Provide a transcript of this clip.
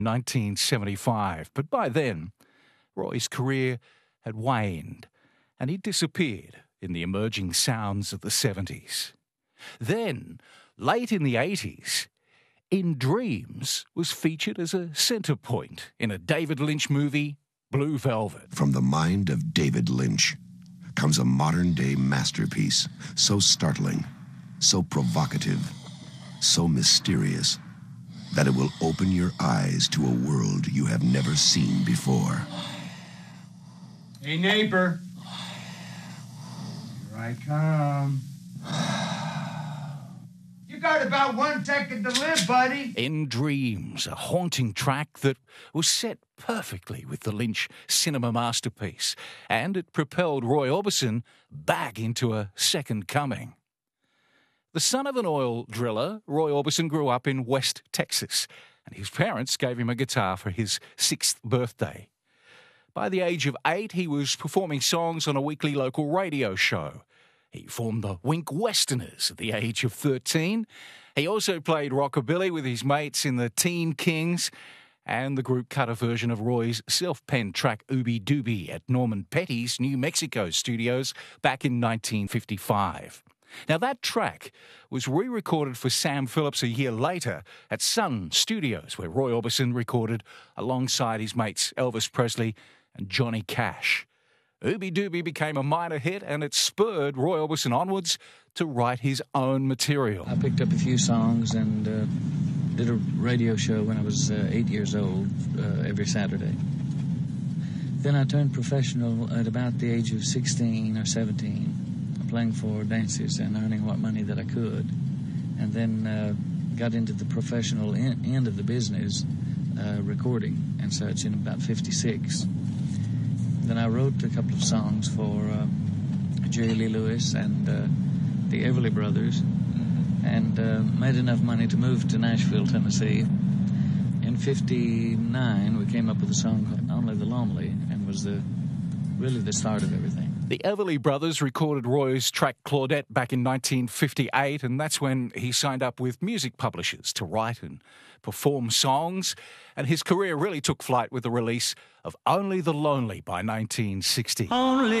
1975. But by then, Roy's career had waned and he disappeared in the emerging sounds of the 70s. Then, late in the 80s, In Dreams was featured as a centre point in a David Lynch movie, Blue Velvet. From the mind of David Lynch comes a modern-day masterpiece, so startling, so provocative, so mysterious, that it will open your eyes to a world you have never seen before. Hey, neighbor. Here I come. You got about 1 second to live, buddy. In Dreams, a haunting track that was set perfectly with the Lynch cinema masterpiece, and it propelled Roy Orbison back into a second coming. The son of an oil driller, Roy Orbison grew up in West Texas, and his parents gave him a guitar for his 6th birthday. By the age of 8, he was performing songs on a weekly local radio show. He formed the Wink Westerners at the age of 13. He also played rockabilly with his mates in the Teen Kings, and the group cut a version of Roy's self-penned track Ooby Dooby at Norman Petty's New Mexico studios back in 1955. Now, that track was re-recorded for Sam Phillips a year later at Sun Studios, where Roy Orbison recorded alongside his mates Elvis Presley and Johnny Cash. Ooby Dooby became a minor hit, and it spurred Roy Orbison onwards to write his own material. I picked up a few songs and did a radio show when I was 8 years old every Saturday. Then I turned professional at about the age of 16 or 17, playing for dances and earning what money that I could. And then got into the professional end of the business, recording and such, in about 56. Then I wrote a couple of songs for Jerry Lee Lewis and the Everly Brothers, and made enough money to move to Nashville, Tennessee. In 59, we came up with a song called Only the Lonely, and was really the start of everything. The Everly Brothers recorded Roy's track Claudette back in 1958, and that's when he signed up with music publishers to write and perform songs, and his career really took flight with the release of Only the Lonely by 1960. Only